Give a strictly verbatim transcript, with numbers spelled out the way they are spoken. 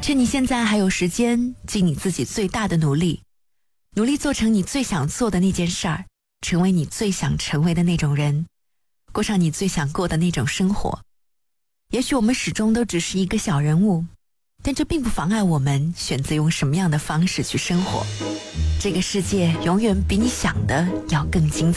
趁你现在还有时间，尽你自己最大的努力，努力做成你最想做的那件事儿，成为你最想成为的那种人，过上你最想过的那种生活。也许我们始终都只是一个小人物，但这并不妨碍我们选择用什么样的方式去生活。这个世界永远比你想的要更精彩。